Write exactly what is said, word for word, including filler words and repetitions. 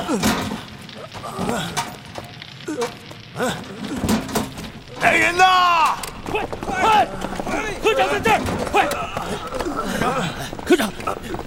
来人呐！ 快快！科长在这儿！快！科长，